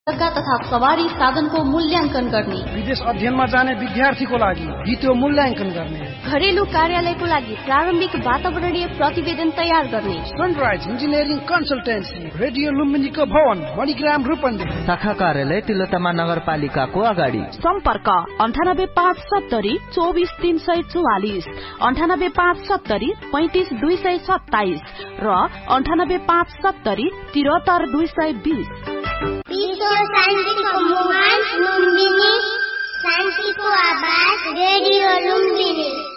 तथा सवारी साधनको मूल्याङ्कन गर्ने, विदेश अध्ययनमा जाने विद्यार्थीको लागि द्वितीय मूल्याङ्कन गर्ने, घरेलु कार्यालयको लागि प्रारम्भिक वातावरणीय प्रतिवेदन तयार गर्ने, सनराइज इन्जिनियरिङ कन्सल्टेन्सी, रेडियो लुम्बिनीको भवन, मणिग्राम रूपन्देही, शाखा कार्यालय तिलोत्तमा नगरपालिकाको अगाडि। सम्पर्क 9857 24 344, 9857 35 227 र 9857 73 220। शान्तिको मुहान लुम्बिनी, शान्तिको आवाज रेडियो लुम्बिनी।